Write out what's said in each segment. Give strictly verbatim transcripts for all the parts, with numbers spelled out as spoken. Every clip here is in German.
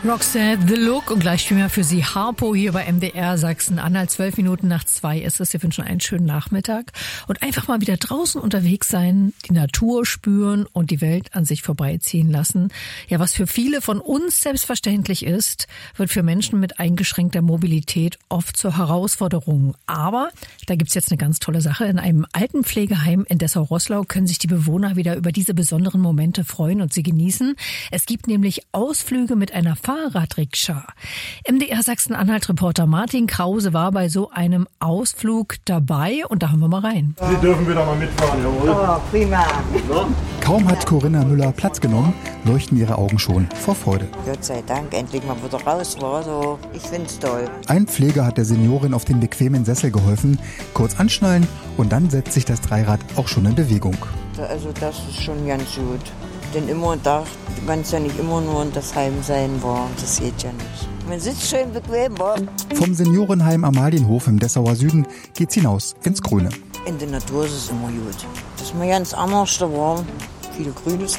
Roxette, The Look und gleich spielen wir für Sie Harpo hier bei M D R Sachsen-Anhalt. Zwölf Minuten nach zwei ist es. Wir wünschen einen schönen Nachmittag und einfach mal wieder draußen unterwegs sein, die Natur spüren und die Welt an sich vorbeiziehen lassen. Ja, was für viele von uns selbstverständlich ist, wird für Menschen mit eingeschränkter Mobilität oft zur Herausforderung. Aber da gibt's jetzt eine ganz tolle Sache. In einem Altenpflegeheim in Dessau-Roßlau können sich die Bewohner wieder über diese besonderen Momente freuen und sie genießen. Es gibt nämlich Ausflüge mit einer Fahrradrikscha. M D R Sachsen-Anhalt-Reporter Martin Krause war bei so einem Ausflug dabei und da haben wir mal rein. Sie dürfen wieder mal mitfahren, jawohl. Oh, prima. Ja. Kaum hat Corinna Müller Platz genommen, leuchten ihre Augen schon vor Freude. Gott sei Dank, endlich mal wieder raus war. So, ich find's toll. Ein Pfleger hat der Seniorin auf den bequemen Sessel geholfen, kurz anschnallen und dann setzt sich das Dreirad auch schon in Bewegung. Also das ist schon ganz gut. Denn immer da, du kannst ja nicht immer nur in das Heim sein, war. Das geht ja nicht. Man sitzt schön bequem, war. Vom Seniorenheim Amalienhof im Dessauer Süden geht's hinaus ins Grüne. In der Natur ist es immer gut. Das ist mir ganz anders, da war viel Grünes.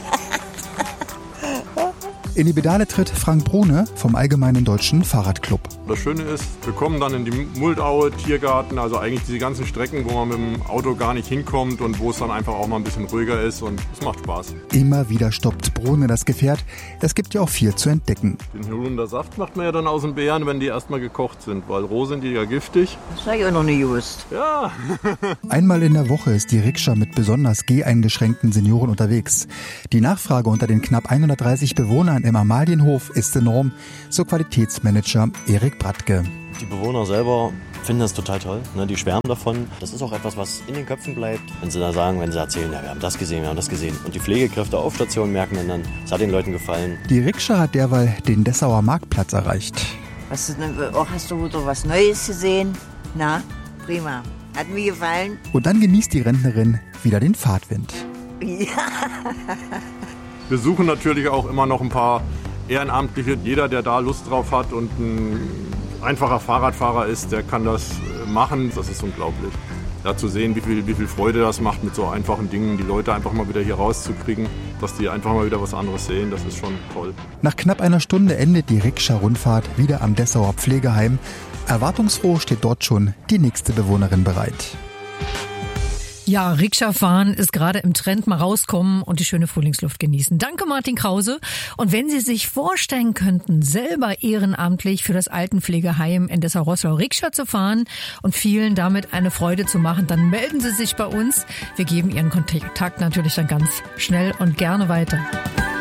In die Pedale tritt Frank Brune vom Allgemeinen Deutschen Fahrradclub. Das Schöne ist, wir kommen dann in die Muldaue, Tiergarten, also eigentlich diese ganzen Strecken, wo man mit dem Auto gar nicht hinkommt und wo es dann einfach auch mal ein bisschen ruhiger ist und es macht Spaß. Immer wieder stoppt Brune das Gefährt. Es gibt ja auch viel zu entdecken. Den Holunder Saft macht man ja dann aus den Beeren, wenn die erstmal gekocht sind, weil roh sind die ja giftig. Das sag ich auch noch nicht gewusst. Ja. Einmal in der Woche ist die Rikscha mit besonders geheingeschränkten Senioren unterwegs. Die Nachfrage unter den knapp hundertdreißig Bewohnern im Amalienhof ist enorm, so Qualitätsmanager Erik Bratke. Die Bewohner selber finden das total toll, ne? Die schwärmen davon. Das ist auch etwas, was in den Köpfen bleibt. Wenn sie da sagen, wenn sie erzählen, ja, wir haben das gesehen, wir haben das gesehen. Und die Pflegekräfte auf Station merken dann, es hat den Leuten gefallen. Die Rikscha hat derweil den Dessauer Marktplatz erreicht. Was ist denn, oh, hast du wieder was Neues gesehen? Na, prima. Hat mir gefallen. Und dann genießt die Rentnerin wieder den Fahrtwind. Ja. Wir suchen natürlich auch immer noch ein paar Ehrenamtliche. Jeder, der da Lust drauf hat und ein einfacher Fahrradfahrer ist, der kann das machen. Das ist unglaublich. Da zu sehen, wie viel, wie viel Freude das macht mit so einfachen Dingen, die Leute einfach mal wieder hier rauszukriegen, dass die einfach mal wieder was anderes sehen, das ist schon toll. Nach knapp einer Stunde endet die Rikscha-Rundfahrt wieder am Dessauer Pflegeheim. Erwartungsfroh steht dort schon die nächste Bewohnerin bereit. Ja, Rikscha fahren ist gerade im Trend, mal rauskommen und die schöne Frühlingsluft genießen. Danke Martin Krause. Und wenn Sie sich vorstellen könnten, selber ehrenamtlich für das Altenpflegeheim in Dessau-Roßlau Rikscha zu fahren und vielen damit eine Freude zu machen, dann melden Sie sich bei uns. Wir geben Ihren Kontakt natürlich dann ganz schnell und gerne weiter.